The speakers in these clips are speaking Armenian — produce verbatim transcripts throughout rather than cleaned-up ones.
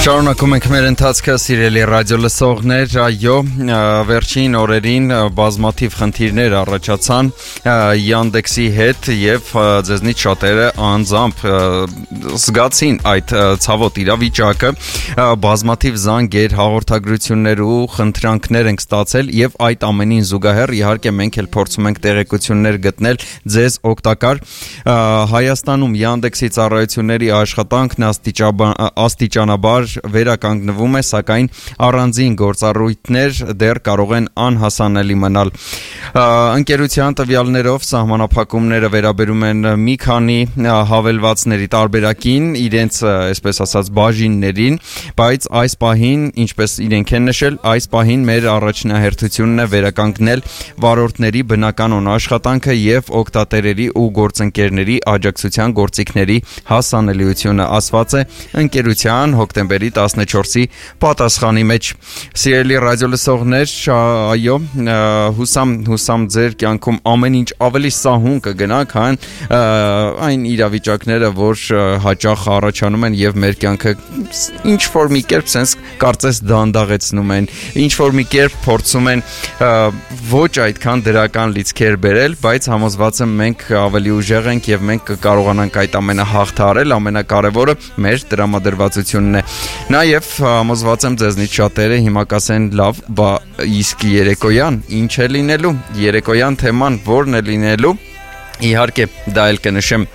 Շարունակում ենք մեր ընթացքը, սիրելի ռադիո լսողներ, այո, վերջին օրերին բազմաթիվ խնդիրներ առաջացան Yandex-ի հետ եւ ձեզնից շատերը անձամբ զգացին այդ ցավոտ իրավիճակը, բազմաթիվ զանգեր, հաղորդագրություններ ու խնդրանքներ ենք ստացել եւ այդ ամենին զուգահեռ իհարկե մենք էլ փորձում ենք տեղեկություններ գտնել ձեզ օգտակար։ Հայաստանում Yandex-ի ծառայությունների աշխատանքն աստիճանաբար վերականգնվում է, սակայն առանձին գործառույթներ դեռ կարող են անհասանելի մնալ։ Ընկերության տվյալներով սահմանափակումները վերաբերում են մի քանի հավելվածների տարբերակին, իրենց, այսպես ասած, բաժիններին, բայց այս պահին, ինչպես իրենք են նշել, այս պահին մեր առաջնահերթությունն է վերականգնել վարորդների բնականon աշխատանքը եւ օգտատերերի ու գործընկերների աջակցության գործիքների հասանելիությունը, ասված է ընկերության հոկտեմբերի տասնչորսի պատասխանի մեջ։ Սիրելի ռադիո լսողներ, այո, հուսամ, հուսամ ձեր կյանքում ամեն ինչ ավելի սահուն կգնա, քան այն իրավիճակները, որ հաճախ առաջանում են եւ մեր կյանքը ինչ որ մի կերպ sense կարծես դանդաղեցնում են, ինչ որ մի կերպ փորձում են ոչ այդքան դրական լիցքեր բերել, բայց համոզված եմ մենք ավելի ուժեղ ենք եւ մենք կկարողանանք այդ ամենը հաղթահարել, ամենակարևորը մեր տրամադրվածությունն է։ Նաև համոզված եմ ձեզնից շատերը հիմա կասեն լավ, բա իսկ երեկոյան ինչ է լինելու, երեկոյան թեման որն է լինելու, իհարկե դա էլ կնշեմ։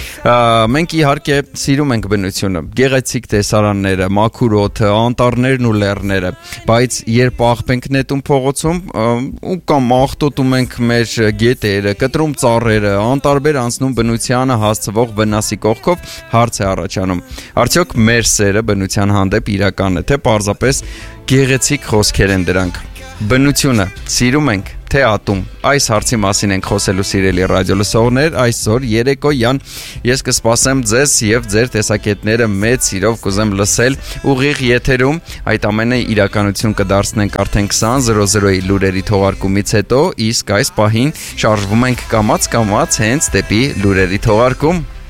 Մենք իհարկե սիրում ենք բնությունը, գեղեցիկ տեսարանները, մաքուր օդը, անտառներն ու լեռները, բայց երբ աղբ ենք նետում փողոցում ու կամ աղտոտում ենք մեր գետերը, կտրում ծառերը, անտարբեր անցնում բնությանը հասցվող վնասի կողքով, հարց է առաջանում. արդյոք մեր սերը բնության հանդեպ իրական է, թե պարզապես գեղեցիկ խոսքեր են դրանք։ Բնությունը սիրում ենք, թե ատում, այս հարցի մասին ենք խոսելու, սիրելի ռադիո լսողներ, այսօր երեկոյան ես կսպասեմ ձեզ եւ ձեր տեսակետները մեծ սիրով կուզեմ լսել ուղիղ եթերում, այդ ամենը իրականություն կդարձնենք արդեն քսան զրո զրոյի լուրերի թողարկումից հետո, իսկ այս պահին շարժվում ենք կամաց կամաց հենց դեպի լուրերի թողարկում։